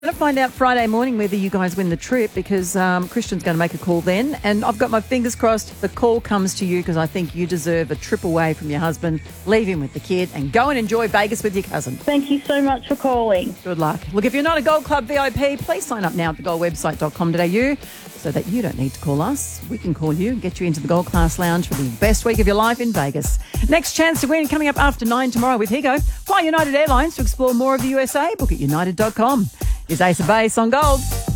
Going to find out Friday morning whether you guys win the trip because Christian's going to make a call then. And I've got my fingers crossed the call comes to you because I think you deserve a trip away from your husband, leave him with the kid and go and enjoy Vegas with your cousin. Thank you so much for calling. Good luck. Look, if you're not a Gold Club VIP, please sign up now at thegoldwebsite.com.au so that you don't need to call us. We can call you and get you into the Gold Class Lounge for the best week of your life in Vegas. Next chance to win coming up after 9 tomorrow with Higo. Fly United Airlines to explore more of the USA. Book at united.com. Here's Ace of Base on Gold.